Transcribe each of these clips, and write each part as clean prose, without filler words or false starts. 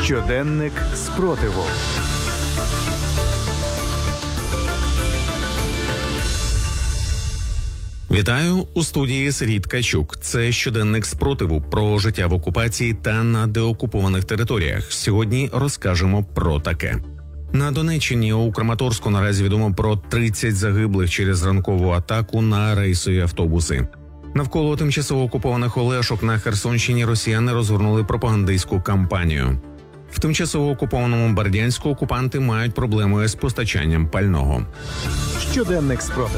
Щоденник спротиву. Вітаю, у студії Сергій Ткачук. Це щоденник спротиву про життя в окупації та на деокупованих територіях. Сьогодні розкажемо про таке. На Донеччині у Краматорську наразі відомо про 30 загиблих через ранкову атаку на рейсові автобуси. Навколо тимчасово окупованих Олешок на Херсонщині росіяни розгорнули пропагандистську кампанію. В тимчасово окупованому Бердянську окупанти мають проблеми з постачанням пального. Щоденник спротиву.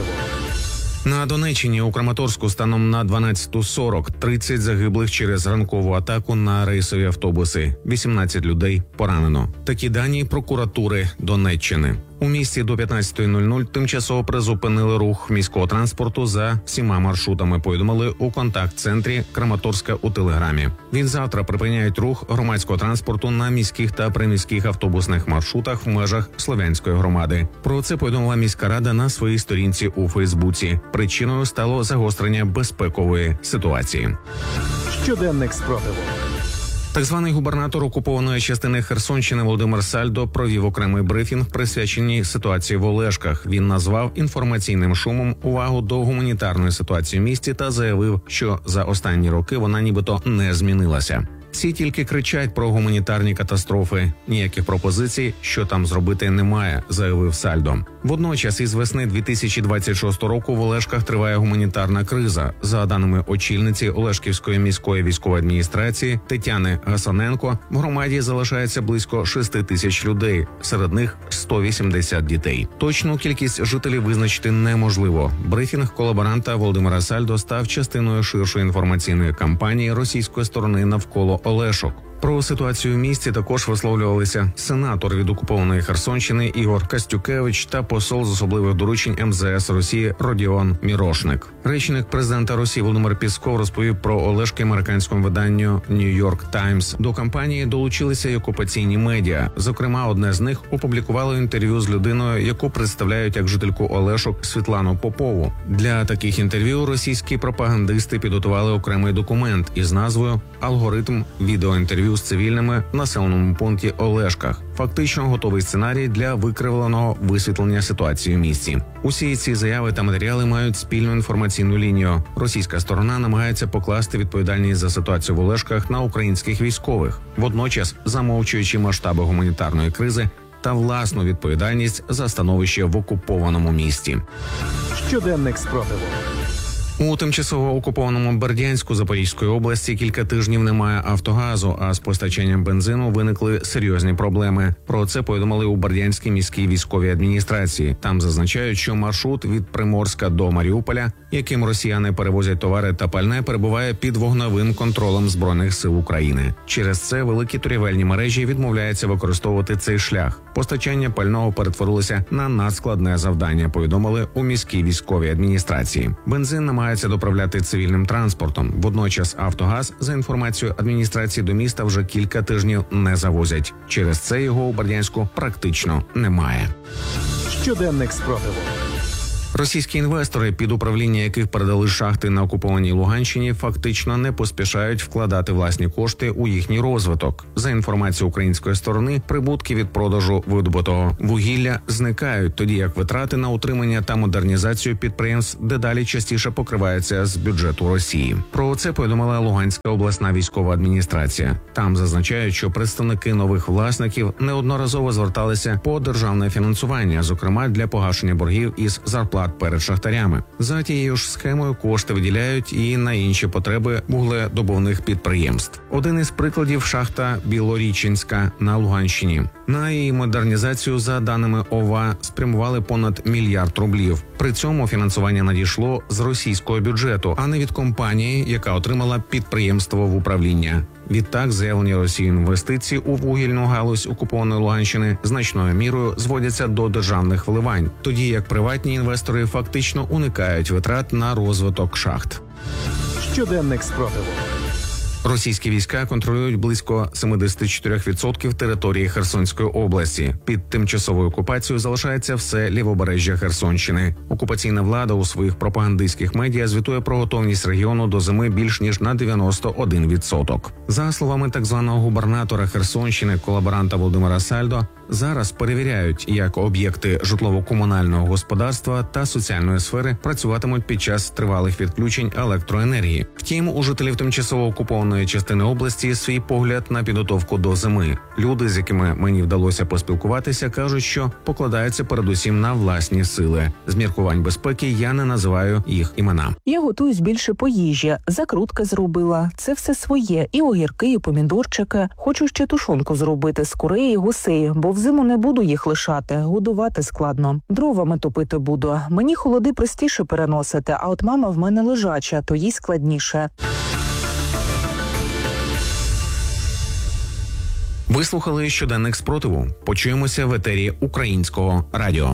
На Донеччині у Краматорську станом на 12:40 30 загиблих через ранкову атаку на рейсові автобуси. 18 людей поранено. Такі дані прокуратури Донеччини. У місті до 15:00 тимчасово призупинили рух міського транспорту за всіма маршрутами, повідомили у контакт-центрі Краматорська у Телеграмі. Від завтра припиняють рух громадського транспорту на міських та приміських автобусних маршрутах в межах Слов'янської громади. Про це повідомила міська рада на своїй сторінці у Фейсбуці. Причиною стало загострення безпекової ситуації. Щоденник спротиву. Так званий губернатор окупованої частини Херсонщини Володимир Сальдо провів окремий брифінг, присвячений ситуації в Олешках. Він назвав інформаційним шумом увагу до гуманітарної ситуації в місті та заявив, що за останні роки вона нібито не змінилася. Всі тільки кричать про гуманітарні катастрофи. Ніяких пропозицій, що там зробити, немає, заявив Сальдо. Водночас із весни 2026 року в Олешках триває гуманітарна криза. За даними очільниці Олешківської міської військової адміністрації Тетяни Гасаненко, в громаді залишається близько 6 тисяч людей, серед них 180 дітей. Точну кількість жителів визначити неможливо. Брифінг колаборанта Володимира Сальдо став частиною ширшої інформаційної кампанії російської сторони навколо Олешок. Про ситуацію в місті також висловлювалися сенатор від окупованої Херсонщини Ігор Костюкевич та посол з особливих доручень МЗС Росії Родіон Мірошник. Речник президента Росії Володимир Пісков розповів про Олешки американському виданню New York Times. До кампанії долучилися й окупаційні медіа. Зокрема, одне з них опублікувало інтерв'ю з людиною, яку представляють як жительку Олешок Світлану Попову. Для таких інтерв'ю російські пропагандисти підготували окремий документ із назвою «Алгоритм відеоінтерв'ю з цивільними в населеному пункті Олешках». Фактично готовий сценарій для викривленого висвітлення ситуації в місті. Усі ці заяви та матеріали мають спільну інформаційну лінію. Російська сторона намагається покласти відповідальність за ситуацію в Олешках на українських військових, водночас замовчуючи масштаби гуманітарної кризи та власну відповідальність за становище в окупованому місті. Щоденник спротиву. У тимчасово окупованому Бердянську Запорізької області кілька тижнів немає автогазу, а з постачанням бензину виникли серйозні проблеми. Про це повідомили у Бердянській міській військовій адміністрації. Там зазначають, що маршрут від Приморська до Маріуполя, яким росіяни перевозять товари та пальне, перебуває під вогневим контролем Збройних сил України. Через це великі торгівельні мережі відмовляються використовувати цей шлях. Постачання пального перетворилося на надскладне завдання, повідомили у міській військовій адміністрації. Бензин намагається доправляти цивільним транспортом. Водночас автогаз, за інформацією адміністрації, до міста вже кілька тижнів не завозять. Через це його у Бердянську практично немає. Щоденник спротиву. Російські інвестори, під управління яких передали шахти на окупованій Луганщині, фактично не поспішають вкладати власні кошти у їхній розвиток. За інформацією української сторони, прибутки від продажу видобутого вугілля зникають, тоді як витрати на утримання та модернізацію підприємств дедалі частіше покриваються з бюджету Росії. Про це повідомила Луганська обласна військова адміністрація. Там зазначають, що представники нових власників неодноразово зверталися по державне фінансування, зокрема для погашення боргів із зарплат перед шахтарями. За тією ж схемою кошти виділяють і на інші потреби вугледобувних підприємств. Один із прикладів – шахта Білоріченська на Луганщині. На її модернізацію, за даними ОВА, спрямували понад $1 мільярд рублів. При цьому фінансування надійшло з російського бюджету, а не від компанії, яка отримала підприємство в управління. Відтак, заявлені Росією інвестиції у вугільну галузь окупованої Луганщини значною мірою зводяться до державних вливань, тоді як приватні інвестори фактично уникають витрат на розвиток шахт. Щоденник спротиву. Російські війська контролюють близько 74% території Херсонської області. Під тимчасовою окупацією залишається все лівобережжя Херсонщини. Окупаційна влада у своїх пропагандистських медіа звітує про готовність регіону до зими більш ніж на 91%. За словами так званого губернатора Херсонщини, колаборанта Володимира Сальдо, зараз перевіряють, як об'єкти житлово-комунального господарства та соціальної сфери працюватимуть під час тривалих відключень електроенергії. Втім, у жителів тимчасово окупованої частини області свій погляд на підготовку до зими. Люди, з якими мені вдалося поспілкуватися, кажуть, що покладаються передусім на власні сили. З міркувань безпеки я не називаю їх імена. Я готуюсь більше по їжі, закрутки зробила. Це все своє. І огірки, і помідорчики. Хочу ще тушонку зробити з курей і гусей, бо взиму не буду їх лишати. Годувати складно. Дровами топити буду. Мені холоди простіше переносити, а от мама в мене лежача, то їй складніше. Ви слухали щоденник спротиву. Почуємося в етері Українського радіо.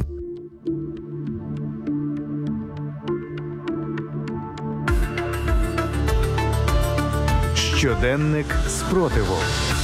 Щоденник спротиву.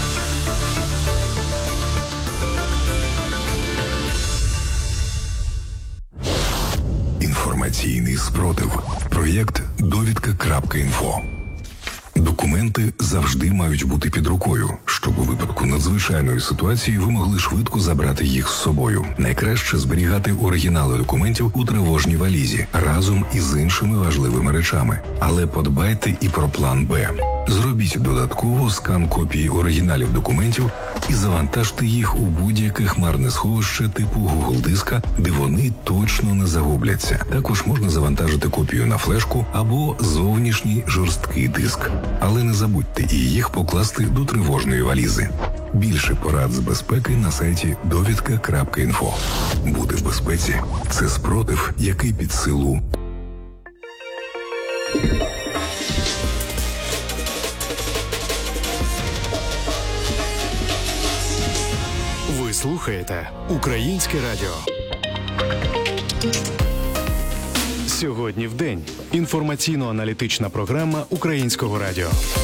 Інформаційний спротив. Проєкт «Довідка.Інфо». Документи завжди мають бути під рукою, щоб у випадку надзвичайної ситуації ви могли швидко забрати їх з собою. Найкраще зберігати оригінали документів у тривожній валізі разом із іншими важливими речами. Але подбайте і про план «Б». Зробіть додатково скан копії оригіналів документів і завантажте їх у будь-яке хмарне сховище типу Google диска, де вони точно не загубляться. Також можна завантажити копію на флешку або зовнішній жорсткий диск. Але не забудьте і їх покласти до тривожної валізи. Більше порад з безпеки на сайті довідка.інфо. Бути в безпеці – це спротив, який під силу. Ви слухаєте Українське радіо. Сьогодні в день. Інформаційно-аналітична програма Українського радіо.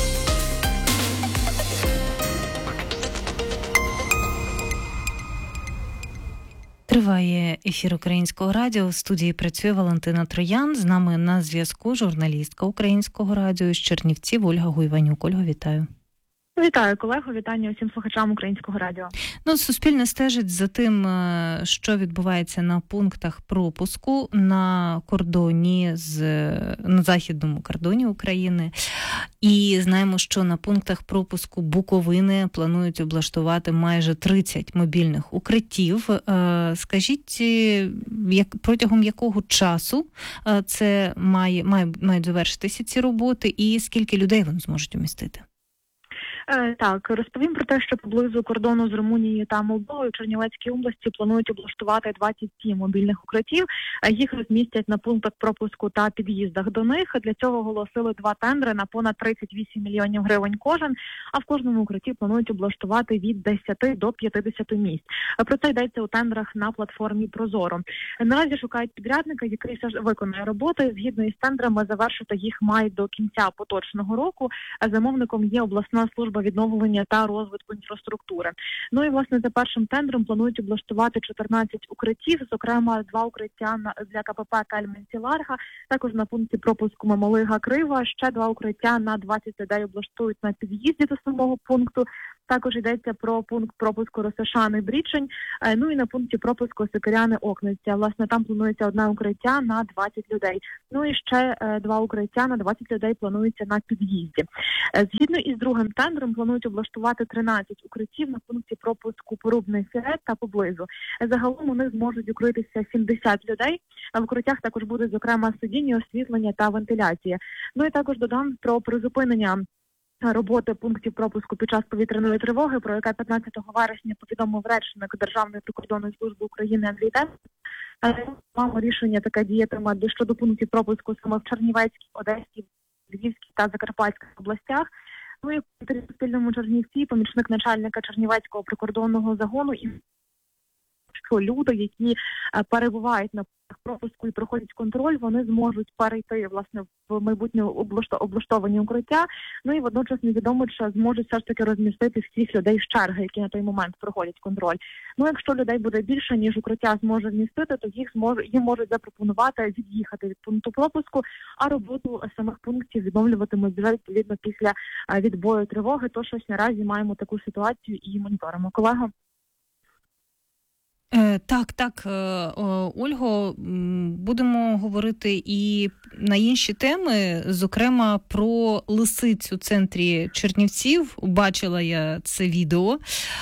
Триває ефір Українського радіо. В студії працює Валентина Троян. З нами на зв'язку журналістка Українського радіо з Чернівців Ольга Гуйванюк. Ольга, вітаю. Вітаю, колего, вітання усім слухачам Українського радіо. Суспільне стежить за тим, що відбувається на пунктах пропуску на кордоні на західному кордоні України. І знаємо, що на пунктах пропуску Буковини планують облаштувати майже 30 мобільних укриттів. Скажіть, протягом якого часу це мають завершитися ці роботи і скільки людей вони зможуть умістити? Так, розповім про те, що поблизу кордону з Румунією та Молдовою в Чернівецькій області планують облаштувати 27 мобільних укриттів. Їх розмістять на пунктах пропуску та під'їздах до них. Для цього оголосили 2 тендери на понад 38 мільйонів гривень кожен, а в кожному укритті планують облаштувати від 10 до 50 місць. Про це йдеться у тендерах на платформі Прозоро. Наразі шукають підрядника, який виконує роботи. Згідно із тендерами, завершити їх мають до кінця поточного року. Замовником є обласна служба відновлення та розвитку інфраструктури. Ну і, власне, за першим тендером планують облаштувати 14 укриттів, зокрема 2 укриття для КПП Кельменці-Ларга, також на пункті пропуску Мамалига-Крива, ще 2 укриття на 20 людей облаштують на під'їзді до самого пункту. Також йдеться про пункт пропуску Росошани-Брічень, ну і на пункті пропуску Сокиряни-Окниця. Власне, там планується 1 укриття на 20 людей. Ну і ще 2 укриття на 20 людей планується на під'їзді. Згідно із другим тендером планують облаштувати 13 укриттів на пункті пропуску Порубний Сірет та поблизу. Загалом у них зможуть укритися 70 людей. В укриттях також будуть, зокрема, сидіння, освітлення та вентиляція. Ну і також додам про призупинення роботи пунктів пропуску під час повітряної тривоги, про яке 15 вересня повідомив речник Державної прикордонної служби України Андрій Демченко. Маємо рішення таке діятиме щодо пунктів пропуску саме в Чернівецькій, Одеській, Львівській та Закарпатських областях. Ну і в Суспільному Чернівці помічник начальника Чернівецького прикордонного загону і що люди, які перебувають на пропуску і проходять контроль, вони зможуть перейти, власне, в майбутнє облаштовані укриття. Ну і водночас невідомо, чи зможуть все ж таки розмістити всіх людей з черги, які на той момент проходять контроль. Ну, якщо людей буде більше, ніж укриття зможе вмістити, то їм можуть запропонувати від'їхати від пункту пропуску, а роботу самих пунктів відновлюватимуть вже відповідно після відбою тривоги. Тож ось наразі маємо таку ситуацію і моніторимо. Колега? Так, Ольго, будемо говорити і на інші теми, зокрема про лисиць у центрі Чернівців. Бачила я це відео.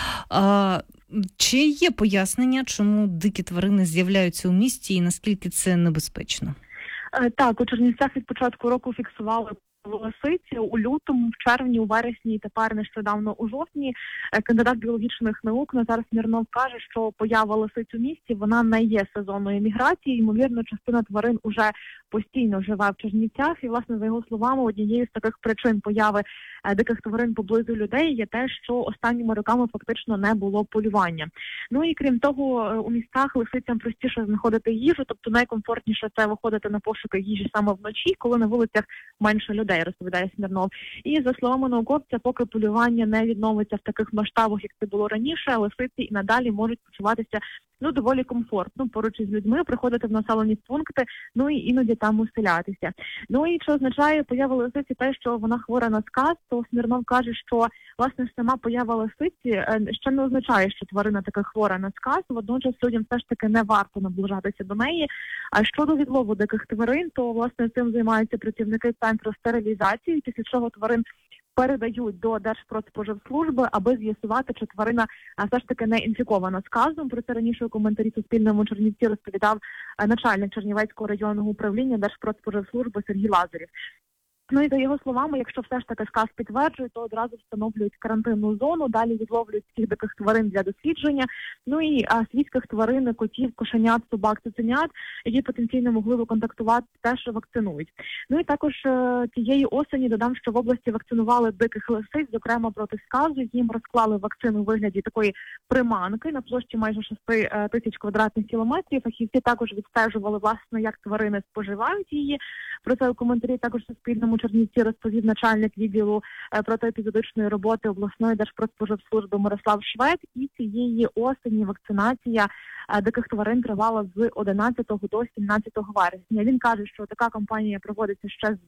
Чи є пояснення, чому дикі тварини з'являються у місті і наскільки це небезпечно? Так, у Чернівцях від початку року фіксували лисиці у лютому, в червні, у вересні і тепер нещодавно у жовтні. Кандидат біологічних наук Назар Смірнов каже, що поява лисиць у місті, вона не є сезонною міграцією. Ймовірно, частина тварин уже постійно живе в Чернівцях. І, власне, за його словами, однією з таких причин появи диких тварин поблизу людей є те, що останніми роками фактично не було полювання. Ну і крім того, у містах лисицям простіше знаходити їжу, тобто найкомфортніше це виходити на пошуки їжі саме вночі, коли на вулицях менше людей, розповідає Смірнов. І за словами науковця, поки полювання не відновиться в таких масштабах, як це було раніше, лисиці і надалі можуть почуватися доволі комфортно поруч із людьми, приходити в населені пункти, ну і іноді там оселятися. Ну і що означає поява лисиці те, що вона хвора на сказ, то Смірнов каже, що, власне, сама поява лисиці ще не означає, що тварина така хвора на сказ, водночас людям все ж таки не варто наближатися до неї. А щодо відлову диких тварин, то, власне, цим займаються працівники центру стерилізації, після чого тварин передають до Держпродспоживслужби, аби з'ясувати, чи тварина все ж таки не інфікована сказом. Про це раніше у коментарі Суспільному Чернівці розповідав начальник Чернівецького районного управління Держпродспоживслужби Сергій Лазарів. Ну і за його словами, якщо все ж таки сказ підтверджують, то одразу встановлюють карантинну зону, далі відловлюють всіх диких тварин для дослідження. Ну і свійських тварин, котів, кошенят, собак, цуценят, які потенційно могли би контактувати, теж вакцинують. Ну і також тієї осені додам, що в області вакцинували диких лисиць, зокрема проти сказу. Їм розклали вакцину у вигляді такої приманки на площі майже 6 тисяч квадратних кілометрів. Фахівці також відстежували, власне, як тварини споживають її. Про це у коментарі також Суспільному Чернівці розповів начальник відділу протиепізодичної роботи обласної Держпродспоживслужби Мирослав Швед. І цієї осені вакцинація диких тварин тривала з 11 до 17 вересня. Він каже, що така кампанія проводиться ще з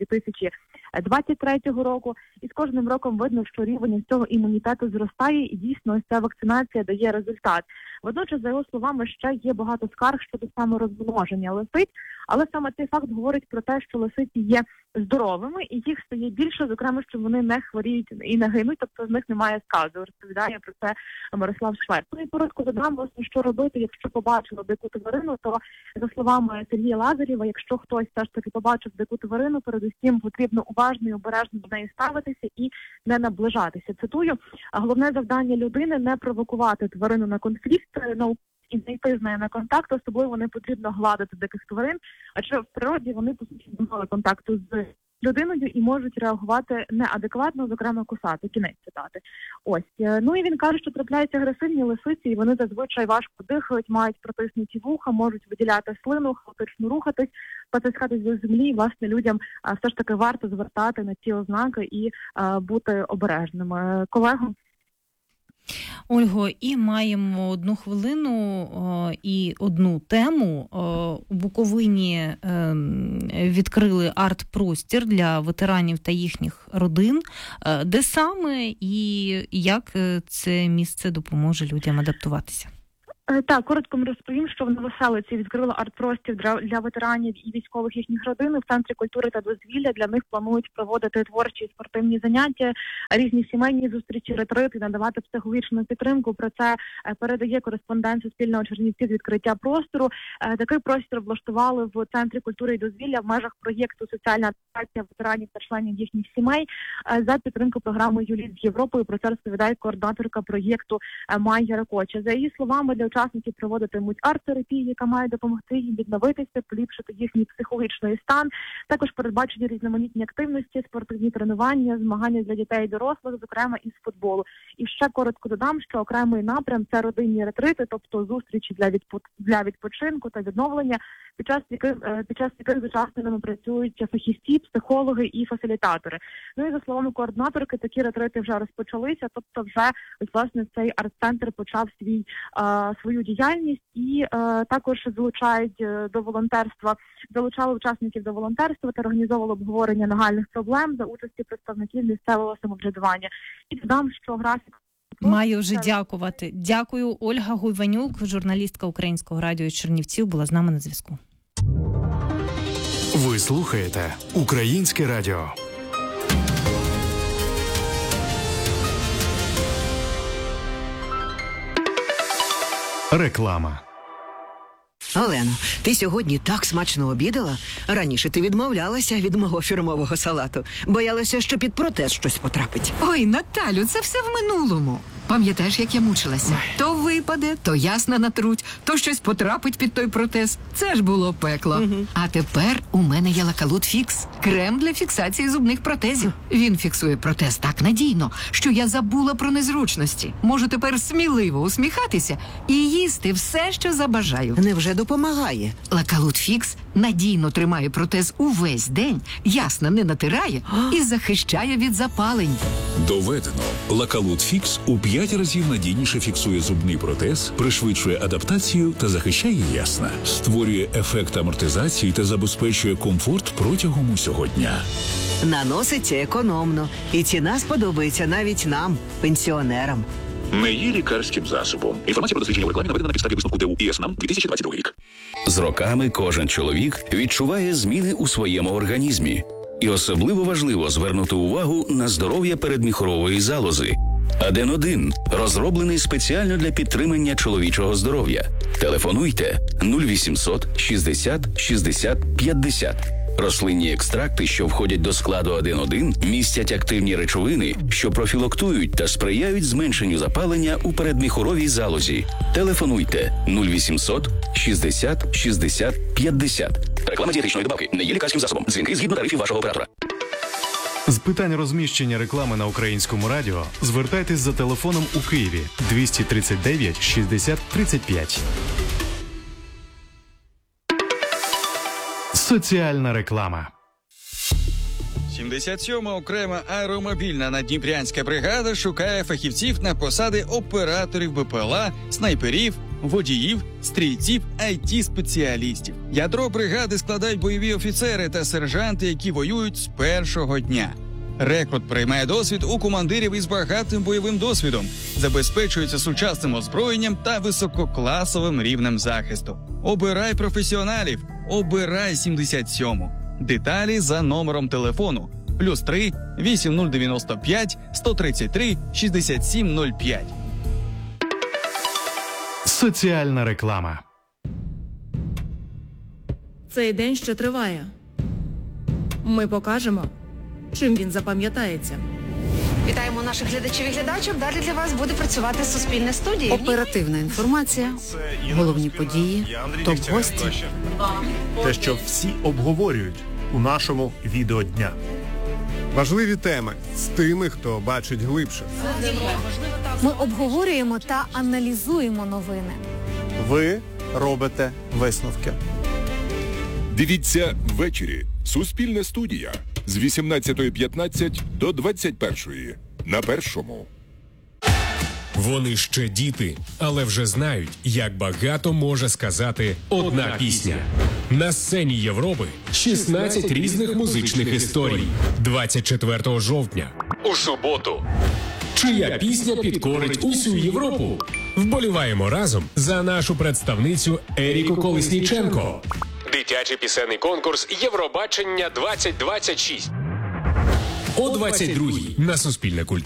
2023 року. І з кожним роком видно, що рівень цього імунітету зростає і дійсно ось ця вакцинація дає результат. Водночас, за його словами, ще є багато скарг щодо саморозмноження лисиць, але саме цей факт говорить про те, що лисиці є здоровими і їх стає більше, зокрема, що вони не хворіють і не гинуть, тобто з них немає сказу. Розповідає про це Мирослав Швед. Ну і коротко додам, власне, що робити, якщо побачили дику тварину, то, за словами Сергія Лазарєва, якщо хтось все ж таки побачив дику тварину, передусім потрібно уважно і обережно до неї ставитися і не наближатися. Цитую, головне завдання людини – не провокувати тварину на конфлікт, і знайти з нею на контакт, особливо не потрібно гладити диких тварин, адже в природі вони, по суті, не мали контакту з людиною і можуть реагувати неадекватно, зокрема кусати. Кінець цитати. Ось. Ну і він каже, що трапляються агресивні лисиці, і вони зазвичай важко дихають, мають протиснуті вуха, можуть виділяти слину, хаотично рухатись, потискатись до землі. І, власне, людям все ж таки варто звертати на ці ознаки і бути обережними. Колего? Ольго, і маємо 1 хвилину і одну тему. У Буковині відкрили арт-простір для ветеранів та їхніх родин. Де саме і як це місце допоможе людям адаптуватися? Так, коротко розповім, що в Новоселиці відкрили арт-простір для ветеранів і військових їхніх родин. В Центрі культури та дозвілля для них планують проводити творчі і спортивні заняття, різні сімейні зустрічі, ретрити, надавати психологічну підтримку. Про це передає кореспондент Суспільного Чернівців з відкриття простору. Такий простір влаштували в Центрі культури і дозвілля в межах проєкту «Соціальна адаптація ветеранів та членів їхніх сімей» за підтримку програми «Юліт з Європою». Про це розповідає координаторка проєкту Майя Ракоча. За її словами, для учасників проводитимуть арт-терапію, яка має допомогти їм відновитися, поліпшити їхній психологічний стан. Також передбачені різноманітні активності, спортивні тренування, змагання для дітей і дорослих, зокрема із футболу. І ще коротко додам, що окремий напрям – це родинні ретрити, тобто зустрічі для відпочинку та відновлення, під час яких з учасниками працюють фахівці, психологи і фасилітатори. Ну і за словами координаторки, такі ретрити вже розпочалися, тобто вже власне цей арт-центр почав свою діяльність і також залучали учасників до волонтерства та організовували обговорення нагальних проблем за участі представників місцевого самоврядування. І додам, що графік маю вже дякувати. Дякую. Ольга Гуйванюк, журналістка Українського радіо Чернівців, була з нами на зв'язку. Ви слухаєте Українське радіо. Реклама. Олено, ти сьогодні так смачно обідала? Раніше ти відмовлялася від мого фірмового салату. Боялася, що під протез щось потрапить. Ой, Наталю, це все в минулому. Пам'ятаєш, як я мучилася? То випаде, то ясно натруть, то щось потрапить під той протез. Це ж було пекло. А тепер у мене є Лакалут Фікс. Крем для фіксації зубних протезів. Він фіксує протез так надійно, що я забула про незручності. Можу тепер сміливо усміхатися і їсти все, що забажаю. Невже допомагає? Лакалут Фікс надійно тримає протез увесь день, ясно не натирає і захищає від запалень. Доведено. Лакалут Фікс у 5 разів надійніше фіксує зубний протез, пришвидшує адаптацію та захищає ясна. Створює ефект амортизації та забезпечує комфорт протягом усього дня. Наноситься економно. І ціна сподобається навіть нам, пенсіонерам. Не є лікарським засобом. Інформація про дослідження в рекламі наведена на підставі висновку ТУ ІСНАМ 2022 рік. З роками кожен чоловік відчуває зміни у своєму організмі. І особливо важливо звернути увагу на здоров'я передміхорової залози. Аден-1 розроблений спеціально для підтримання чоловічого здоров'я. Телефонуйте 0800 60 60 50. Рослинні екстракти, що входять до складу Аден-1, містять активні речовини, що профілактують та сприяють зменшенню запалення у передміхоровій залозі. Телефонуйте 0800 60 60 50. Реклама дієтичної добавки не є лікарським засобом. Дзвінки згідно тарифів вашого оператора. З питань розміщення реклами на Українському радіо звертайтесь за телефоном у Києві 239 60 35. Соціальна реклама. 77-ма окрема аеромобільна наддніпрянська бригада шукає фахівців на посади операторів БПЛА, снайперів, водіїв, стрільців, IT-спеціалістів. Ядро бригади складають бойові офіцери та сержанти, які воюють з першого дня. Рекрут приймає досвід у командирів із багатим бойовим досвідом, забезпечується сучасним озброєнням та висококласовим рівнем захисту. Обирай професіоналів, обирай 77-му. Деталі за номером телефону +3 8095 133 6705. Соціальна реклама. Цей день ще триває. Ми покажемо, чим він запам'ятається. Вітаємо наших глядачів і глядачок. Далі для вас буде працювати Суспільне студії. Оперативна інформація, головні події, топ-гості. Те, що всі обговорюють у нашому відео дня. Важливі теми з тими, хто бачить глибше. Ми обговорюємо та аналізуємо новини. Ви робите висновки. Дивіться ввечері. Суспільна студія з 18:15 до 21:00 на Першому. Вони ще діти, але вже знають, як багато може сказати одна пісня. На сцені Європи 16 різних музичних історій. 24 жовтня. У суботу. Чия пісня підкорить усю Європу? Вболіваємо разом за нашу представницю Еріку Колесніченко. Дитячий пісенний конкурс Євробачення 2026. О 22:00 на Суспільне культура.